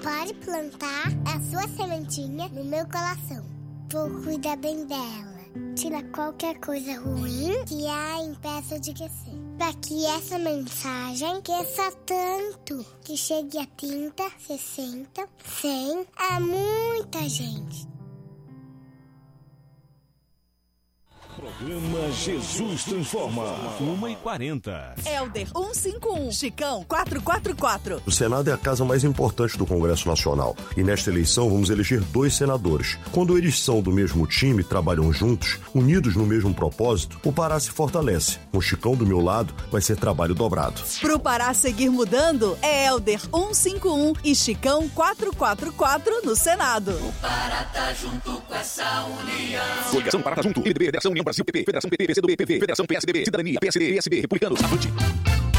pode plantar a sua sementinha no meu coração. Vou cuidar bem dela. Tira qualquer coisa ruim que a impeça de crescer. Para que essa mensagem cresça tanto que chegue a 30, 60, 100, a muita gente. Programa Jesus Transforma. 1h40. Helder 151. Chicão 444. O Senado é a casa mais importante do Congresso Nacional. E nesta eleição vamos eleger 2 senadores. Quando eles são do mesmo time, trabalham juntos, unidos no mesmo propósito, o Pará se fortalece. Com o Chicão do meu lado, vai ser trabalho dobrado. Pro Pará seguir mudando, é Helder 151 e Chicão 444 no Senado. O Pará tá junto com essa união. Coligação Pará tá junto. PDB, Federação União Brasil, PP, Federação PT, PCdoB, PV, Federação PSDB, Cidadania, PSD, PSB, Republicanos, avante.